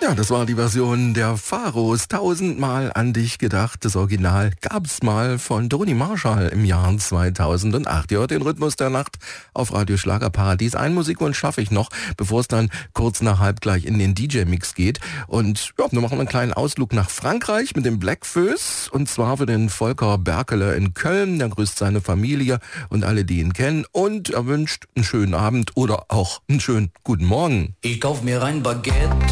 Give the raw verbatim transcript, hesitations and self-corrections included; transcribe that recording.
Ja, das war die Version der Pharos. Tausendmal an dich gedacht. Das Original gab's mal von Toni Marshall im Jahr zweitausendacht. Ihr hört den Rhythmus der Nacht auf Radio Schlagerparadies. Einen Musikwunsch schaffe ich noch, bevor es dann kurz nach halb gleich in den D J-Mix geht. Und ja, wir machen einen kleinen Ausflug nach Frankreich mit dem Blackfoes. Und zwar für den Volker Berkele in Köln. Der grüßt seine Familie und alle, die ihn kennen. Und er wünscht einen schönen Abend oder auch einen schönen guten Morgen. Ich kauf mir ein Baguette